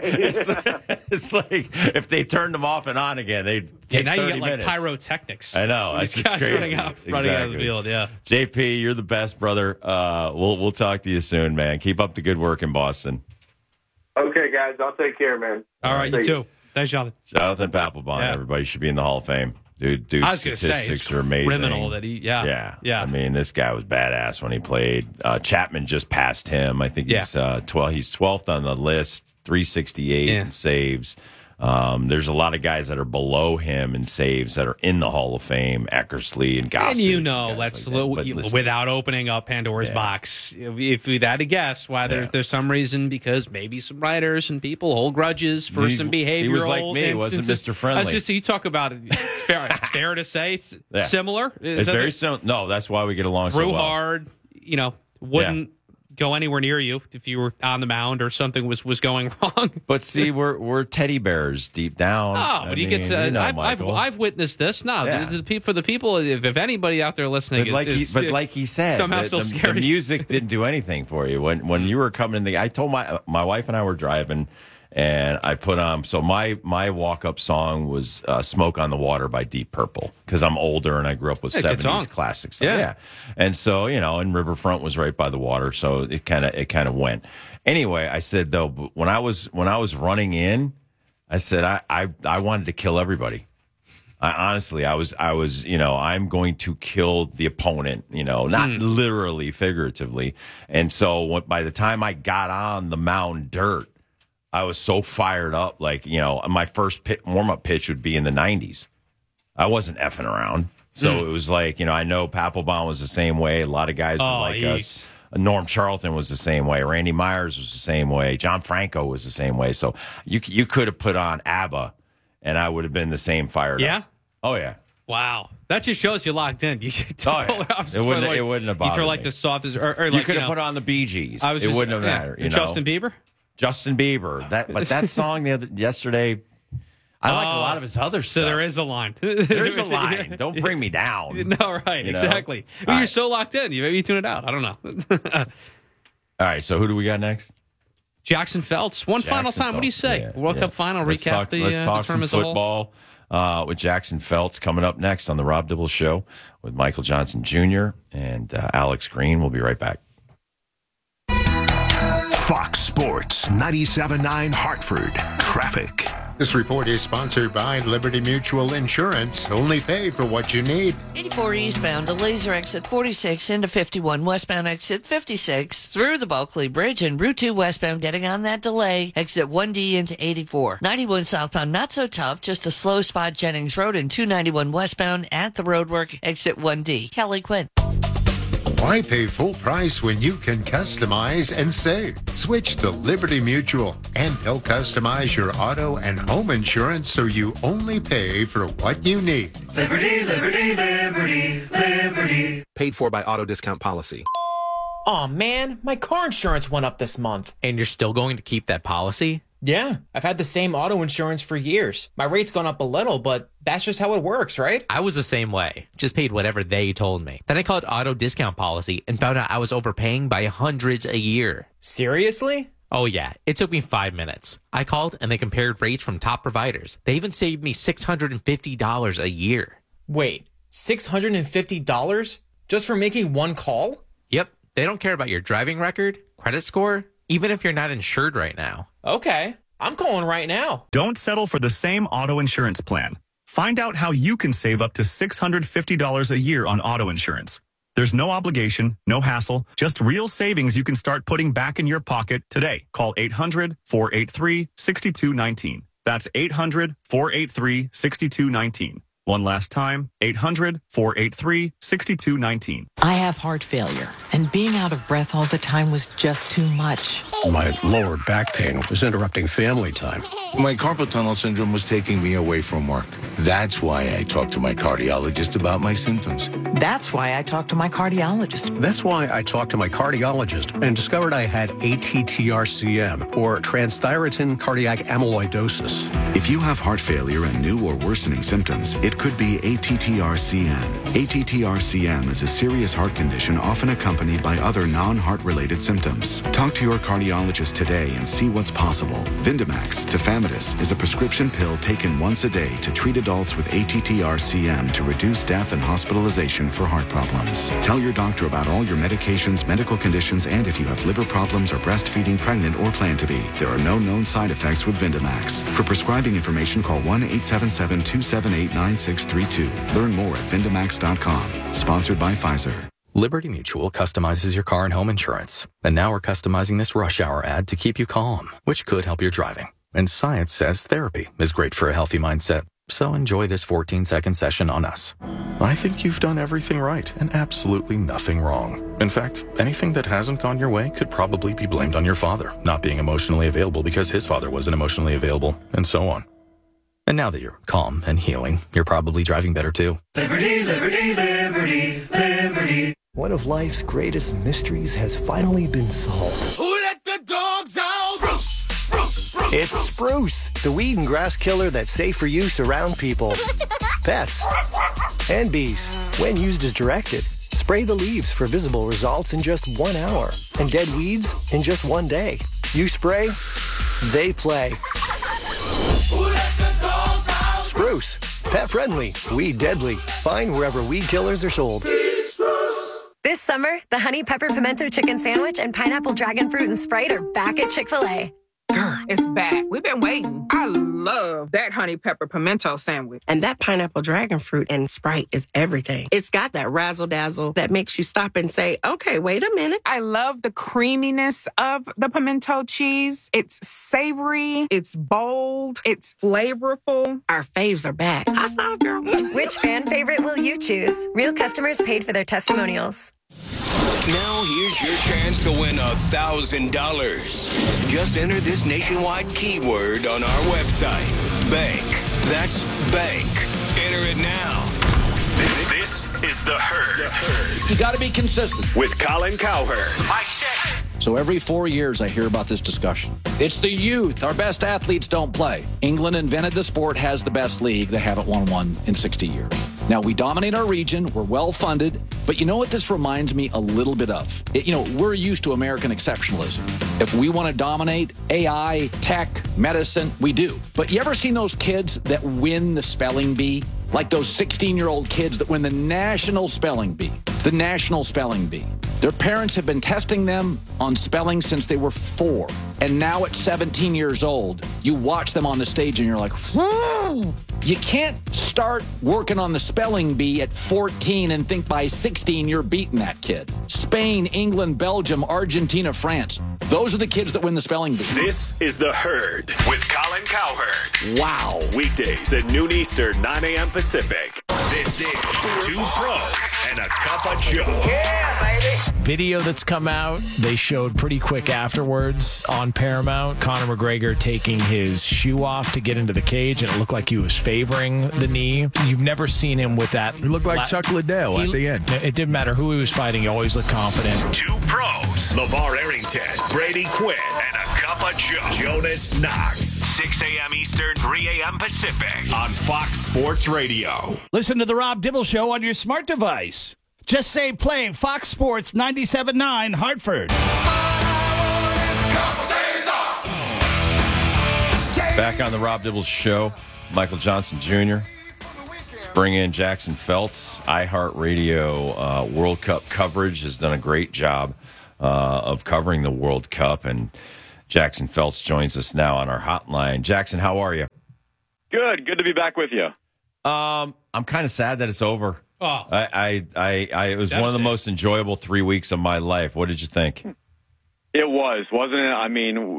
like if they turned them off and on again, they'd take now 30 you get minutes. pyrotechnics. I know. It's just crazy. running out of the field. Yeah. JP, you're the best, brother. We'll talk to you soon, man. Keep up the good work in Boston. Okay, guys. I'll take care, man. All right, you too. Thanks, Jonathan. Jonathan Papelbon. Everybody should be in the Hall of Fame. Dude's statistics are amazing. Criminal that yeah. I mean, this guy was badass when he played. Chapman just passed him. I think he's 12th on the list, 368 in saves. There's a lot of guys that are below him in saves that are in the Hall of Fame, Eckersley and Gossage. Without opening up Pandora's box, if we had to guess why there's some reason, because maybe some writers and people hold grudges for some behavioral. He was like me, wasn't Mr. Friendly. I was just, you talk about it. Fair to say it's similar. It's very similar. No, that's why we get along so well. Threw hard, wouldn't go anywhere near you if you were on the mound or something was going wrong. But see, we're teddy bears deep down. Oh, but I've witnessed this. No, for the people, if anybody out there listening, but like he said, somehow still the music didn't do anything for you when you were coming in. I told my wife and I were driving. And I put on, so my walk-up song was Smoke on the Water by Deep Purple, because I'm older and I grew up with 70s classic stuff. Yeah. And so, and Riverfront was right by the water, so it kind of went. Anyway, I said, though, when I was running in, I said, I wanted to kill everybody. Honestly, I was, I'm going to kill the opponent, not literally, figuratively. And so by the time I got on the mound dirt, I was so fired up. Like, my first warm-up pitch would be in the 90s. I wasn't effing around. So it was like, I know Papelbon was the same way. A lot of guys were like us. Norm Charlton was the same way. Randy Myers was the same way. John Franco was the same way. So you could have put on ABBA, and I would have been the same fired up. Oh, yeah. Wow. That just shows you locked in. You it wouldn't have bothered me. You feel like the softest. Or like, you could have put on the Bee Gees. It wouldn't have mattered. Justin Bieber? Justin Bieber. But that song yesterday, I like a lot of his other stuff. So there is a line. There is a line. Don't bring me down. No, right. Exactly. You're so locked in. You maybe tune it out. I don't know. All right. So who do we got next? Jackson Felts. Final time. What do you say? Yeah, World Cup final. Let's recap let's talk some football with Jackson Felts coming up next on the Rob Dibble Show with Michael Johnson Jr. and Alex Green. We'll be right back. Fox Sports 97.9 Hartford. Traffic. This report is sponsored by Liberty Mutual Insurance. Only pay for what you need. 84 eastbound to Laser exit 46 into 51, westbound exit 56 through the Bulkley Bridge, and Route 2 westbound getting on that delay, exit 1D into 84. 91 southbound not so tough, just a slow spot Jennings Road, and 291 westbound at the roadwork, exit 1D. Kelly Quinn. Why pay full price when you can customize and save? Switch to Liberty Mutual, and they'll customize your auto and home insurance so you only pay for what you need. Liberty, liberty, liberty, liberty. Paid for by Auto Discount Policy. Aw, man, my car insurance went up this month. And you're still going to keep that policy? Yeah, I've had the same auto insurance for years. My rate's gone up a little, but that's just how it works, right? I was the same way. Just paid whatever they told me. Then I called Auto Discount Policy and found out I was overpaying by hundreds a year. Seriously? Oh yeah, it took me 5 minutes. I called and they compared rates from top providers. They even saved me $650 a year. Wait, $650? Just for making one call? Yep, they don't care about your driving record, credit score, even if you're not insured right now. Okay, I'm calling right now. Don't settle for the same auto insurance plan. Find out how you can save up to $650 a year on auto insurance. There's no obligation, no hassle, just real savings you can start putting back in your pocket today. Call 800-483-6219. That's 800-483-6219. One last time, 800-483-6219. I have heart failure, and being out of breath all the time was just too much. My lower back pain was interrupting family time. My carpal tunnel syndrome was taking me away from work. That's why I talked to my cardiologist about my symptoms. That's why I talked to my cardiologist. That's why I talked to my cardiologist and discovered I had ATTR-CM, or transthyretin cardiac amyloidosis. If you have heart failure and new or worsening symptoms, it could be ATTR-CM. ATTR-CM is a serious heart condition often accompanied by other non-heart-related symptoms. Talk to your cardiologist today and see what's possible. Vindamax, tafamidis, is a prescription pill taken once a day to treat adults with ATTR-CM to reduce death and hospitalization for heart problems. Tell your doctor about all your medications, medical conditions, and if you have liver problems or breastfeeding, pregnant, or plan to be. There are no known side effects with Vindamax. For prescribing information, call 1-877-278-9632. Learn more at Vindamax.com. Sponsored by Pfizer. Liberty Mutual customizes your car and home insurance. And now we're customizing this rush hour ad to keep you calm, which could help your driving. And science says therapy is great for a healthy mindset. So enjoy this 14-second session on us. I think you've done everything right and absolutely nothing wrong. In fact, anything that hasn't gone your way could probably be blamed on your father not being emotionally available because his father wasn't emotionally available, and so on. And now that you're calm and healing, you're probably driving better too. Liberty, liberty, liberty, liberty. One of life's greatest mysteries has finally been solved. Who let the dogs out? Spruce, spruce, spruce. It's Spruce, the weed and grass killer that's safe for use around people, pets, and bees. When used as directed, spray the leaves for visible results in just 1 hour, and dead weeds in just 1 day. You spray, they play. Who let the dogs out? Spruce, pet friendly, weed deadly. Find wherever weed killers are sold. This summer, the Honey Pepper Pimento Chicken Sandwich and Pineapple Dragon Fruit and Sprite are back at Chick-fil-A. It's back. We've been waiting. I love that Honey Pepper Pimento Sandwich. And that Pineapple Dragon Fruit and Sprite is everything. It's got that razzle-dazzle that makes you stop and say, okay, wait a minute. I love the creaminess of the pimento cheese. It's savory. It's bold. It's flavorful. Our faves are back. High five, girl. Which fan favorite will you choose? Real customers paid for their testimonials. Now here's your chance to win $1,000. Just enter this nationwide keyword on our website. Bank. That's bank. Enter it now. This is The Herd. You got to be consistent. With Colin Cowherd. Mic check. So every 4 years I hear about this discussion. It's the youth. Our best athletes don't play. England invented the sport, has the best league. They haven't won one in 60 years. Now, we dominate our region. We're well-funded. But you know what this reminds me a little bit of? We're used to American exceptionalism. If we want to dominate AI, tech, medicine, we do. But you ever seen those kids that win the spelling bee? Like those 16-year-old kids that win the national spelling bee. The national spelling bee. Their parents have been testing them on spelling since they were 4. And now at 17 years old, you watch them on the stage and you're like, whoa. You can't start working on the spelling bee at 14 and think by 16 you're beating that kid. Spain, England, Belgium, Argentina, France. Those are the kids that win the spelling bee. This is The Herd with Colin Cowherd. Wow. Weekdays at noon Eastern, 9 a.m. Pacific. This This is Two Pros and a Cup of Joe. Yeah, baby. Video that's come out, they showed pretty quick afterwards on Paramount. Conor McGregor taking his shoe off to get into the cage, and it looked like he was favoring the knee. You've never seen him with that. He looked like Chuck Liddell at the end. It didn't matter who he was fighting. He always looked confident. Two Pros, LeVar Arrington, Brady Quinn, and a Cup of Joe. Jonas Knox, 6 a.m. Eastern, 3 a.m. Pacific on Fox Sports Radio. Listen to the Rob Dibble Show on your smart device. Just say play Fox Sports 97.9 Hartford. Back on the Rob Dibble Show, Michael Johnson Jr. Let's bring in Jackson Feltz. iHeartRadio World Cup coverage has done a great job of covering the World Cup, and Jackson Feltz joins us now on our hotline. Jackson, how are you? Good to be back with you. I'm kind of sad that it's over. Oh, it was one of the most enjoyable 3 weeks of my life. What did you think? It was, wasn't it? I mean,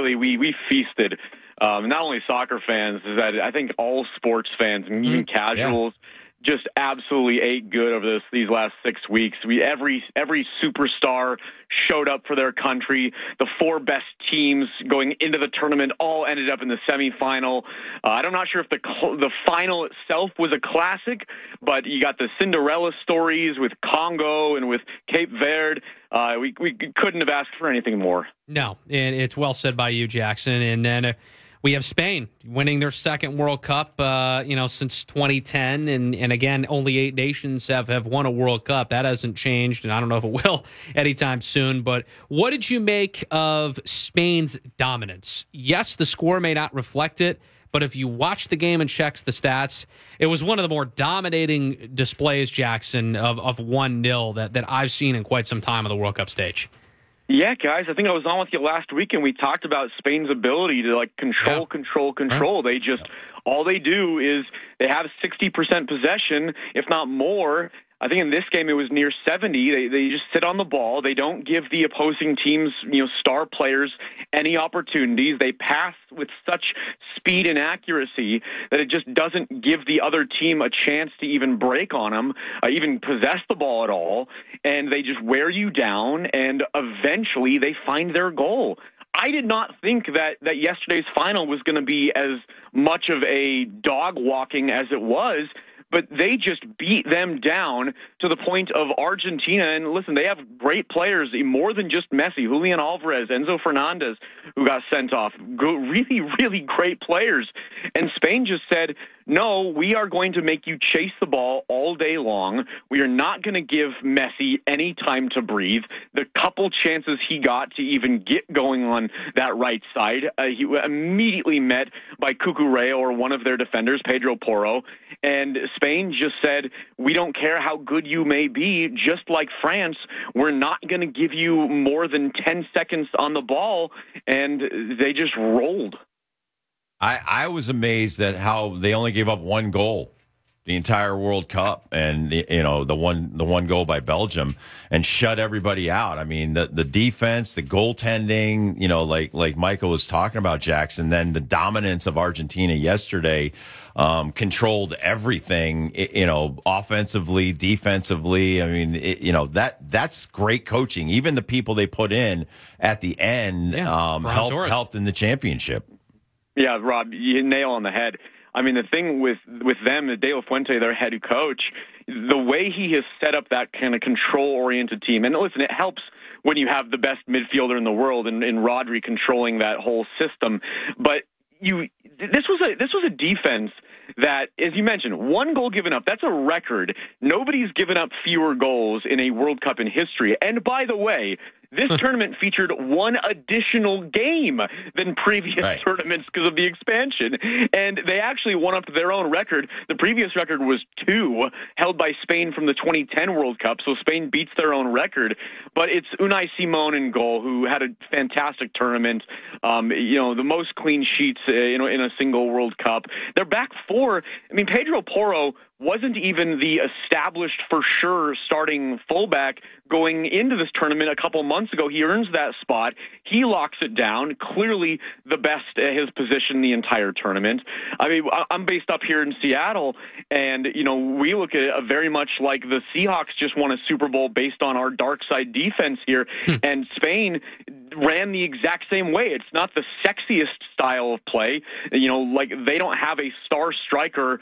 we feasted. Not only soccer fans, is that I think all sports fans and even casuals just absolutely ate good over these last 6 weeks. Every superstar showed up for their country. The 4 best teams going into the tournament all ended up in the semifinal. I'm not sure if the final itself was a classic, but you got the Cinderella stories with Congo and with Cape Verde. We couldn't have asked for anything more. No, and it's well said by you, Jackson. And then we have Spain winning their second World Cup, since 2010. And again, only 8 nations have won a World Cup. That hasn't changed, and I don't know if it will anytime soon. But what did you make of Spain's dominance? Yes, the score may not reflect it, but if you watch the game and checks the stats, it was one of the more dominating displays, Jackson, of 1-0 that I've seen in quite some time on the World Cup stage. Yeah, guys, I think I was on with you last week, and we talked about Spain's ability to control. They just all they do is they have 60% possession, if not more. I think in this game it was near 70. They just sit on the ball. They don't give the opposing team's star players any opportunities. They pass with such speed and accuracy that it just doesn't give the other team a chance to even break on them, even possess the ball at all. And they just wear you down, and eventually they find their goal. I did not think that yesterday's final was going to be as much of a dog walking as it was, but they just beat them down to the point of Argentina. And listen, they have great players, more than just Messi, Julian Alvarez, Enzo Fernandez, who got sent off. Really, really great players. And Spain just said, no, we are going to make you chase the ball all day long. We are not going to give Messi any time to breathe. The couple chances he got to even get going on that right side, he immediately met by Cucurella or one of their defenders, Pedro Porro. And Spain just said, we don't care how good you may be, just like France, we're not going to give you more than 10 seconds on the ball. And they just rolled. I was amazed at how they only gave up 1 goal the entire World Cup, and the one goal by Belgium, and shut everybody out. I mean, the defense, the goaltending, like Michael was talking about, Jackson. Then the dominance of Argentina yesterday controlled everything. Offensively, defensively. I mean, that's great coaching. Even the people they put in at the end helped in the championship. Yeah, Rob, you nail on the head. I mean, the thing with them, De La Fuente, their head coach, the way he has set up that kind of control-oriented team, and listen, it helps when you have the best midfielder in the world in Rodri controlling that whole system. But this was a defense that, as you mentioned, 1 goal given up. That's a record. Nobody's given up fewer goals in a World Cup in history. And by the way, this tournament featured 1 additional game than previous tournaments because of the expansion. And they actually won up to their own record. The previous record was 2, held by Spain from the 2010 World Cup. So Spain beats their own record. But it's Unai Simon in goal, who had a fantastic tournament. The most clean sheets in a single World Cup. Their back 4, I mean, Pedro Porro wasn't even the established for sure starting fullback going into this tournament a couple months ago. He earns that spot. He locks it down. Clearly the best at his position the entire tournament. I mean, I'm based up here in Seattle, and, we look at it very much like the Seahawks just won a Super Bowl based on our dark side defense here, and Spain ran the exact same way. It's not the sexiest style of play. Like they don't have a star striker,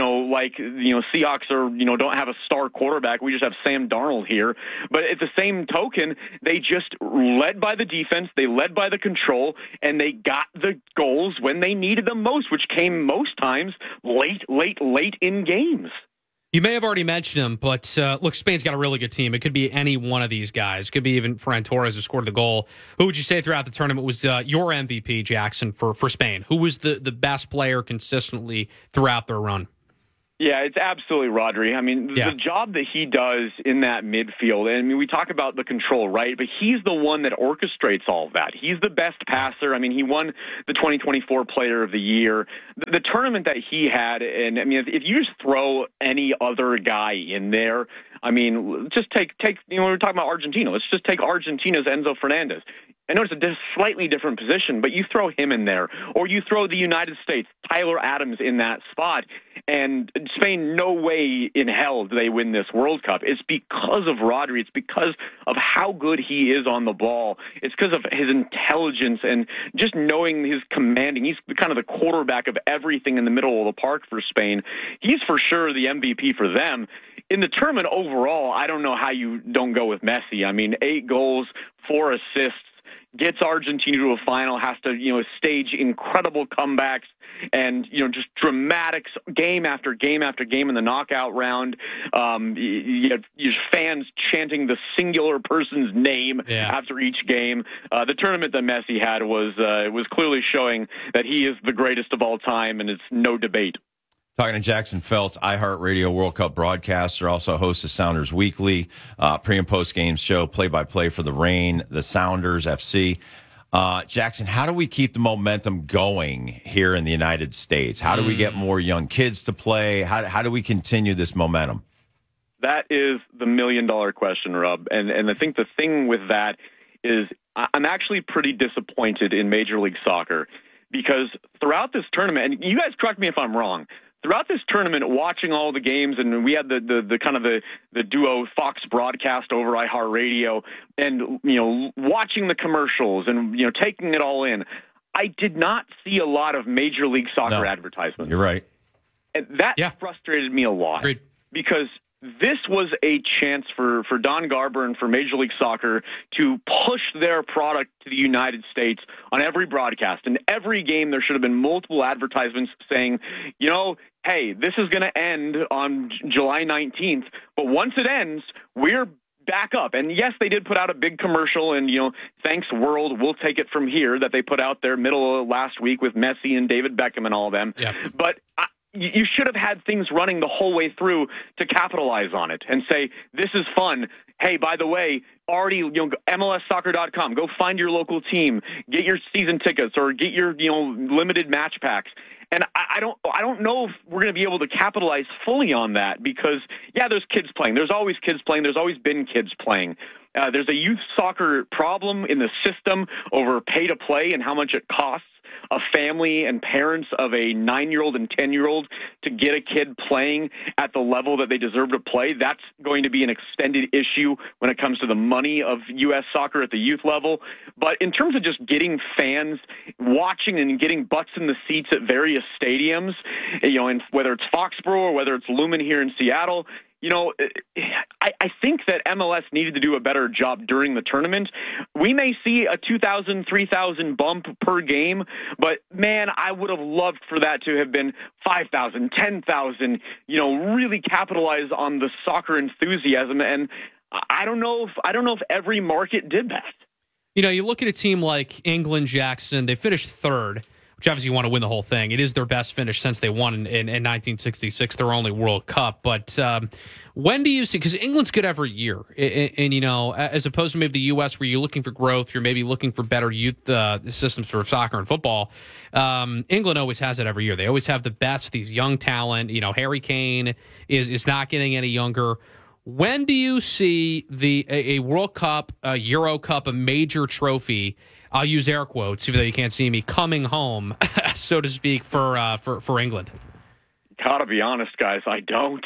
Seahawks don't have a star quarterback. We just have Sam Darnold here. But at the same token, they just led by the defense, they led by the control, and they got the goals when they needed them most, which came most times late in games. You may have already mentioned him, but look, Spain's got a really good team. It could be any one of these guys. It could be even Ferran Torres who scored the goal. Who would you say throughout the tournament was your MVP, Jackson, for Spain? Who was the best player consistently throughout their run? Yeah, it's absolutely Rodri. I mean, the job that he does in that midfield, and I mean, we talk about the control, right? But he's the one that orchestrates all of that. He's the best passer. I mean, he won the 2024 Player of the Year. The tournament that he had, and I mean, if you just throw any other guy in there, I mean, just take we were talking about Argentina. Let's just take Argentina's Enzo Fernandez. I know it's a slightly different position, but you throw him in there, or you throw the United States, Tyler Adams in that spot, and Spain, no way in hell do they win this World Cup. It's because of Rodri. It's because of how good he is on the ball. It's because of his intelligence and just knowing his commanding. He's kind of the quarterback of everything in the middle of the park for Spain. He's for sure the MVP for them. In the tournament overall, I don't know how you don't go with Messi. I mean, 8 goals, 4 assists. Gets Argentina to a final, has to, stage incredible comebacks and, just dramatics game after game after game in the knockout round. You have fans chanting the singular person's name after each game. The tournament that Messi had was clearly showing that he is the greatest of all time, and it's no debate. Talking to Jackson Felts, iHeartRadio World Cup broadcaster, also hosts the Sounders Weekly, pre- and post-game show, play-by-play for the Reign, the Sounders FC. Jackson, how do we keep the momentum going here in the United States? How do we get more young kids to play? How do we continue this momentum? That is the million-dollar question, Rob. And I think the thing with that is I'm actually pretty disappointed in Major League Soccer because throughout this tournament, and you guys correct me if I'm wrong, throughout this tournament, watching all the games, and we had the kind of the duo Fox broadcast over iHeartRadio, and watching the commercials and taking it all in, I did not see a lot of Major League Soccer advertisements. You're right, and that frustrated me a lot because this was a chance for Don Garber and for Major League Soccer to push their product to the United States on every broadcast. In every game, there should have been multiple advertisements saying, hey, this is going to end on July 19th, but once it ends, we're back up. And yes, they did put out a big commercial, and, thanks world, we'll take it from here, that they put out there middle of last week with Messi and David Beckham and all of them. Yeah. But you should have had things running the whole way through to capitalize on it and say, this is fun. Hey, by the way, already, MLSsoccer.com, go find your local team, get your season tickets or get your, limited match packs. And I don't know if we're going to be able to capitalize fully on that because, there's kids playing. There's always kids playing. There's always been kids playing. There's a youth soccer problem in the system over pay to play and how much it costs a family and parents of a 9-year-old and 10-year-old to get a kid playing at the level that they deserve to play. That's going to be an extended issue when it comes to the money of U.S. soccer at the youth level. But in terms of just getting fans watching and getting butts in the seats at various stadiums, and whether it's Foxborough or whether it's Lumen here in Seattle, I think that MLS needed to do a better job during the tournament. We may see a 2,000, 3,000 bump per game, but man, I would have loved for that to have been 5,000, 10,000, really capitalize on the soccer enthusiasm. And I don't know if every market did that. You look at a team like England, Jackson, they finished third. which obviously you want to win the whole thing. It is their best finish since they won in 1966, their only World Cup. But when do you see, because England's good every year, and you know, as opposed to maybe the U.S. where you're looking for growth, you're maybe looking for better youth systems for soccer and football. England always has it every year. They always have the best, these young talent. You know, Harry Kane is not getting any younger. When do you see a World Cup, a Euro Cup, a major trophy? I'll use air quotes, even though you can't see me, coming home, so to speak, for England. Gotta be honest, guys, I don't.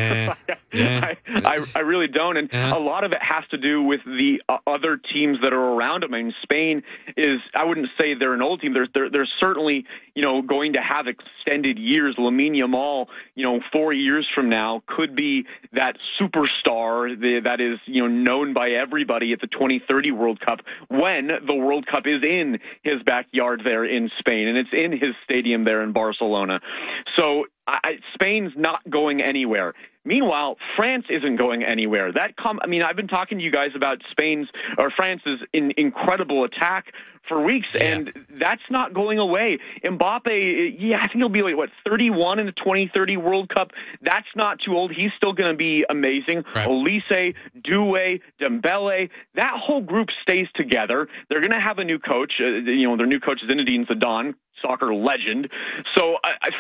I really don't, and a lot of it has to do with the other teams that are around them. I mean, Spain is, I wouldn't say they're an old team. They're certainly, you know, going to have extended years. Lamine Yamal, you know, 4 years from now could be that superstar that is, you know, known by everybody at the 2030 World Cup, when the World Cup is in his backyard there in Spain, and it's in his stadium there in Barcelona. So Spain's not going anywhere. Meanwhile, France isn't going anywhere. I mean, I've been talking to you guys about France's incredible attack for weeks, and that's not going away. Mbappe, I think he'll be 31 in the 2030 World Cup. That's not too old. He's still going to be amazing. Right. Olise, Doué, Dembele, that whole group stays together. They're going to have a new coach. Their new coach is Zinedine Zidane, soccer legend. So